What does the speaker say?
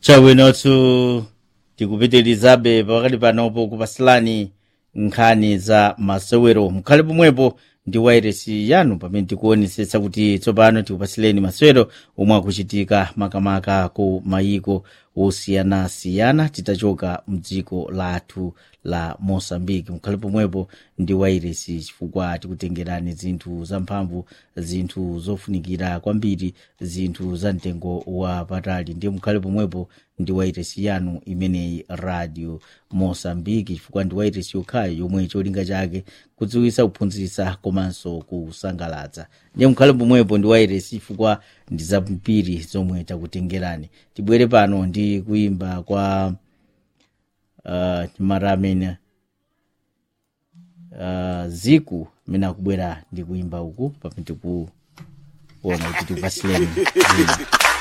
Chawinotsu tikupitirizabe pakati panopo kupasilani nkhani za masewero. Mukhale pomwepo ndi wairesi yanu pamene tikuonetsetsa kuti tsopano tikupasileni masewero omwe akuchitika makamaka ku mayiko osiyanasiyana titachoka mdziko lathu la Mozambique. Mukhale pomwepo ndi wairesi chifukwa tikutengerani zinthu zamphamvu, zinthu zofunikira kwambiri, zinthu za mtengo wa patali. Ndiye mukhale pomwepo ndi wairesi yanu imeneyi Radio Mozambique chifukwa ndi wairesi yokhayo yomwe cholinga chake kudziwitsa, kuphunzitsa komanso kusangalatsa. Ndiye mukhale pomwepo ndi wairesi chifukwa ndi zampiri zomwe takutengerani. Tibwere pano ndi kuimba kwa Maramene Ziku amene akubwera ndi kuimba uku pamene tikuona kuti tikupasileni.